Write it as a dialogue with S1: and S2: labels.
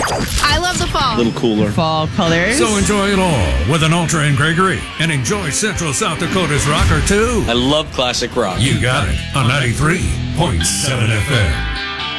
S1: I love the fall.
S2: A little cooler.
S3: Fall colors.
S4: So enjoy it all with an Ultra and Gregory, and enjoy Central South Dakota's rocker too.
S2: I love classic rock.
S4: You got it on 93.7 FM.